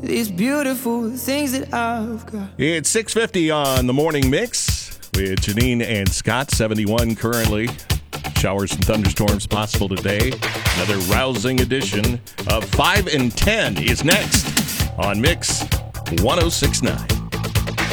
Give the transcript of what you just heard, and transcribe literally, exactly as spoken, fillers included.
these beautiful things that I've got. It's six fifty on the Morning Mix with Janine and Scott. seventy-one currently. Showers and thunderstorms possible today. Another rousing edition of five and ten is next on Mix one oh six point nine.